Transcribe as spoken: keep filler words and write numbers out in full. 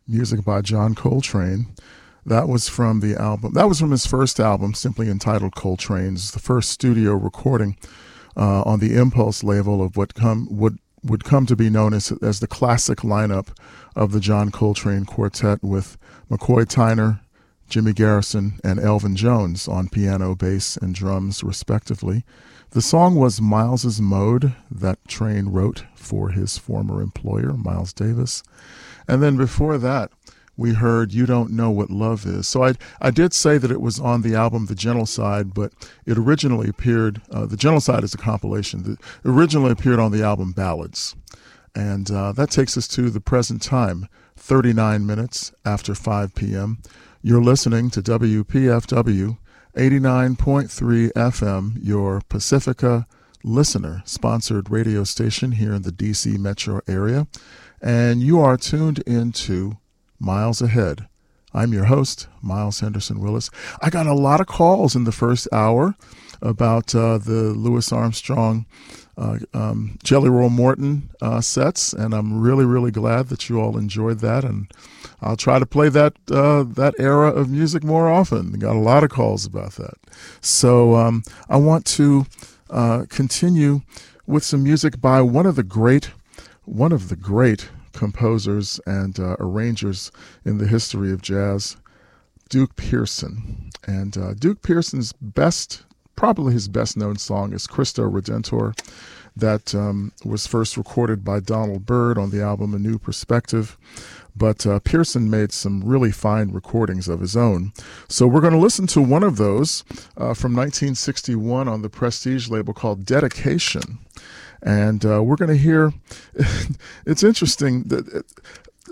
music by John Coltrane. That was from the album. That was from his first album, simply entitled Coltrane's, the first studio recording uh, on the Impulse label of what come would would come to be known as as the classic lineup of the John Coltrane Quartet, with McCoy Tyner, Jimmy Garrison, and Elvin Jones on piano, bass, and drums, respectively. The song was Miles's Mode, that Train wrote for his former employer, Miles Davis. And then before that, we heard You Don't Know What Love Is. So I I did say that it was on the album The Gentle Side, but it originally appeared, uh, The Gentle Side is a compilation, that originally appeared on the album Ballads. And uh, that takes us to the present time, thirty-nine minutes after five p.m. You're listening to W P F W eighty-nine point three F M, your Pacifica listener-sponsored radio station here in the D C metro area. And you are tuned into Miles Ahead. I'm your host, Miles Henderson Willis. I got a lot of calls in the first hour about uh, the Louis Armstrong, uh, um, Jelly Roll Morton uh, sets, and I'm really, really glad that you all enjoyed that. And I'll try to play that uh, that era of music more often. Got a lot of calls about that. So um, I want to uh, continue with some music by one of the great, one of the great composers and uh, arrangers in the history of jazz, Duke Pearson. And uh, Duke Pearson's best, probably his best known song is Cristo Redentor, that um, was first recorded by Donald Byrd on the album A New Perspective. But uh, Pearson made some really fine recordings of his own. So we're going to listen to one of those uh, from nineteen sixty-one on the Prestige label called Dedication. And uh, we're going to hear, it's interesting that